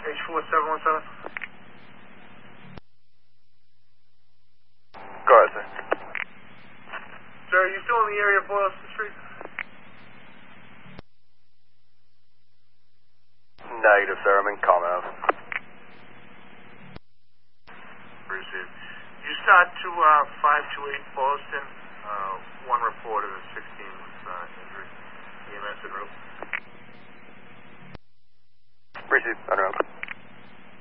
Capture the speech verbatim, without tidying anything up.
H four seven one seven. Go ahead, sir. Sir, are you still in the area of Boylston Street? Negative, sir. I'm in Carmel. Received. You start to uh, five two eight Boylston. Uh, one report of a sixteen with uh, injury. E M S en route. Received. En route.